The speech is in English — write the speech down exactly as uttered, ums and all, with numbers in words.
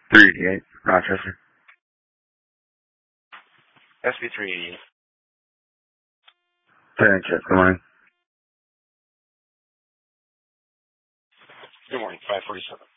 three eighty-eight, Rochester. S B three eighty-eight. Ten check, good morning. Good morning, five forty-seven.